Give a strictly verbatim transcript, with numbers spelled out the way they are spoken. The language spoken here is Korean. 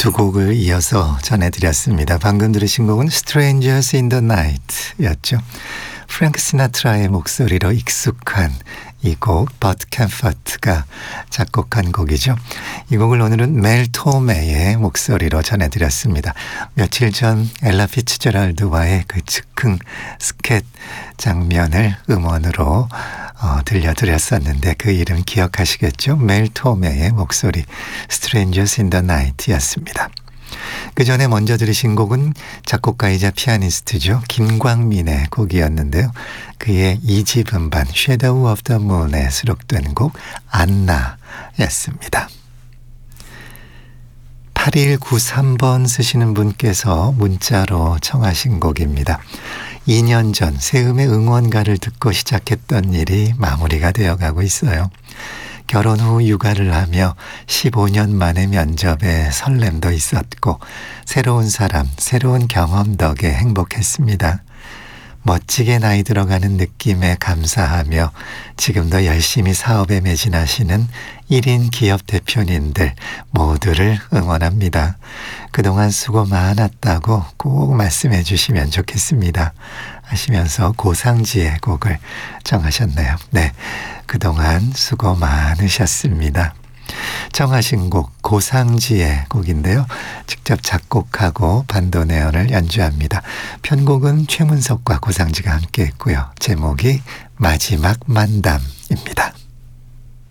두 곡을 이어서 전해드렸습니다. 방금 들으신 곡은 Strangers in the Night 였죠. 프랭크 시나트라의 목소리로 익숙한 이 곡 버트 캠퍼트가 작곡한 곡이죠. 이 곡을 오늘은 멜 토메의 목소리로 전해드렸습니다. 며칠 전 엘라 피츠제럴드와의 그 즉흥 스캣 장면을 음원으로 어, 들려드렸었는데 그 이름 기억하시겠죠? 멜 토메의 목소리 Strangers in the Night 였습니다. 그 전에 먼저 들으신 곡은 작곡가이자 피아니스트죠. 김광민의 곡이었는데요. 그의 이 집 음반 Shadow of the Moon에 수록된 곡 안나였습니다. 팔일구삼 번 쓰시는 분께서 문자로 청하신 곡입니다. 이 년 전 세음의 응원가를 듣고 시작했던 일이 마무리가 되어가고 있어요. 결혼 후 육아를 하며 십오 년 만의 면접에 설렘도 있었고 새로운 사람, 새로운 경험 덕에 행복했습니다. 멋지게 나이 들어가는 느낌에 감사하며 지금도 열심히 사업에 매진하시는 일 인 기업 대표님들 모두를 응원합니다. 그동안 수고 많았다고 꼭 말씀해 주시면 좋겠습니다. 하시면서 고상지의 곡을 정하셨네요. 네, 그동안 수고 많으셨습니다. 정하신 곡 고상지의 곡인데요. 직접 작곡하고 반도네온을 연주합니다. 편곡은 최문석과 고상지가 함께 했고요. 제목이 마지막 만담입니다.